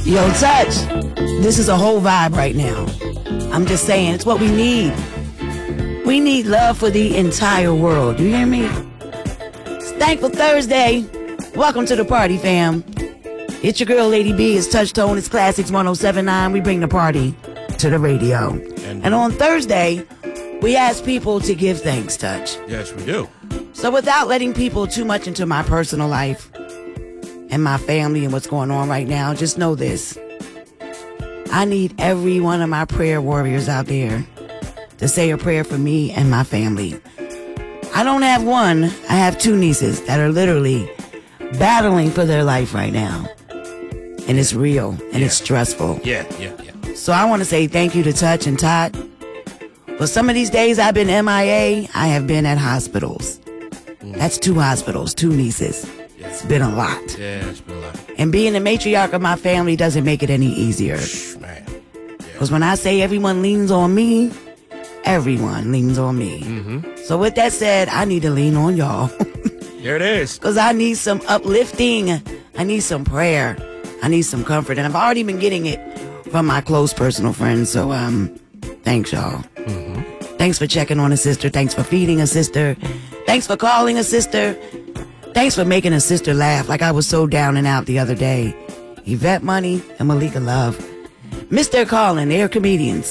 Yo, Touch, this is a whole vibe right now. I'm just saying, it's what we need. We need love for the entire world. You hear me? It's Thankful Thursday. Welcome to the party, fam. It's your girl, Lady B. It's Touch Tone. It's Classics 1079. We bring the party to the radio. And on Thursday, we ask people to give thanks, Touch. Yes, we do. So without letting people too much into my personal life and my family and what's going on right now, just know this. I need every one of my prayer warriors out there to say a prayer for me and my family. I don't have one. I have two nieces that are literally battling for their life right now. And it's real and it's stressful. Yeah. So I want to say thank you to Touch and Tot. Well, some of these days I've been MIA. I have been at hospitals. That's 2 hospitals, 2 nieces. It's been a lot. Yeah, it's been a lot. And being the matriarch of my family doesn't make it any easier. Man. Because when I say everyone leans on me, everyone leans on me. Mm-hmm. So with that said, I need to lean on y'all. There it is. Because I need some uplifting. I need some prayer. I need some comfort. And I've already been getting it from my close personal friends. So thanks, y'all. Mm-hmm. Thanks for checking on a sister. Thanks for feeding a sister. Thanks for calling a sister. Thanks for making a sister laugh like I was so down and out the other day. Yvette Money and Malika Love. Mr. Calling, they're comedians.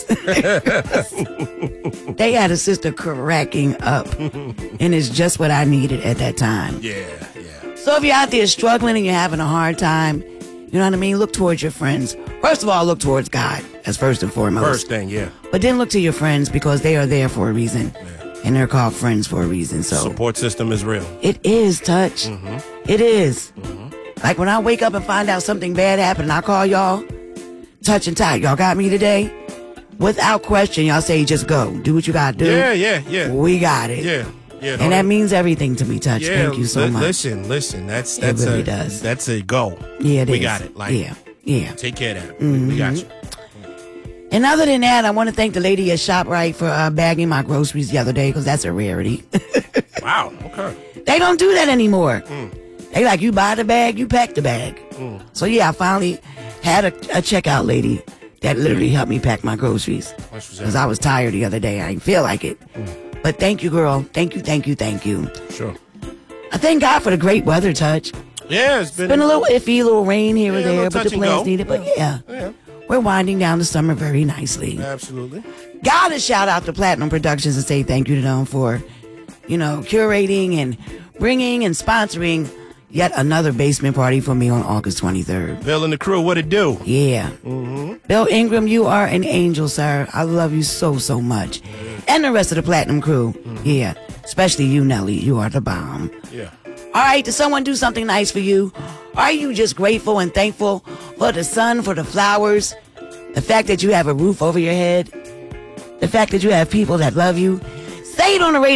They had a sister cracking up. And it's just what I needed at that time. Yeah. So if you're out there struggling and you're having a hard time, you know what I mean? Look towards your friends. First of all, look towards God. That's first and foremost. First thing, yeah. But then look to your friends because they are there for a reason. Yeah. And they're called friends for a reason. So support system is real. It is, Touch. Mm-hmm. It is. Mm-hmm. Like when I wake up and find out something bad happened, I call y'all, Touch and Tot. Y'all got me today? Without question, y'all say just go. Do what you got to do. Yeah. We got it. Yeah. And that means everything to me, Touch. Yeah, Thank you so much. Listen. That's it really does. That's a go. Yeah, it is. We got it. Like, yeah. Take care of that. Mm-hmm. We got you. And other than that, I want to thank the lady at ShopRite for bagging my groceries the other day because that's a rarity. Wow. Okay. They don't do that anymore. They like, you buy the bag, you pack the bag. So yeah, I finally had a checkout lady that literally helped me pack my groceries because I was tired the other day. I didn't feel like it. But thank you, girl. Thank you. Sure. I thank God for the great weather, Touch. Yeah, it's been a little iffy, a little rain here or there, but the plants need it. But yeah. We're winding down the summer very nicely. Absolutely. Gotta shout out to Platinum Productions and say thank you to them for, curating and bringing and sponsoring yet another basement party for me on August 23rd. Bill and the crew, what it do? Yeah. Bill Ingram, you are an angel, sir. I love you so, so much. And the rest of the Platinum crew. Yeah. Especially you, Nelly. You are the bomb. Yeah. All right, did someone do something nice for you? Are you just grateful and thankful for the sun, for the flowers, the fact that you have a roof over your head, the fact that you have people that love you? Say it on the radio.